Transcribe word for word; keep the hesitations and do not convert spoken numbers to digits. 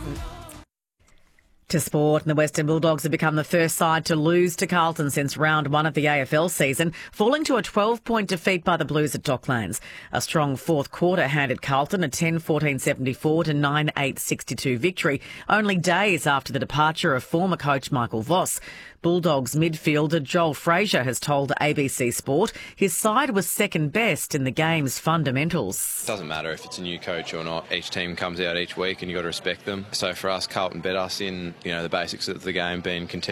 To sport, and the Western Bulldogs have become the first side to lose to Carlton since round one of the A F L season, falling to a twelve-point defeat by the Blues at Docklands. A strong fourth quarter handed Carlton a ten fourteen seventy-four to nine eight sixty-two victory, only days after the departure of former coach Michael Voss. Bulldogs midfielder Joel Frazier has told A B C Sport his side was second best in the game's fundamentals. It doesn't matter if it's a new coach or not. Each team comes out each week and you've got to respect them. So for us, Carlton bet us in, you know, the basics of the game, being contested